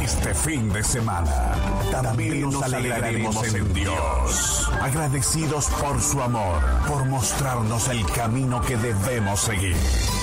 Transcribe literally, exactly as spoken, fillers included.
Este fin de semana también nos alegraremos en Dios, agradecidos por su amor, por mostrarnos el camino que debemos seguir.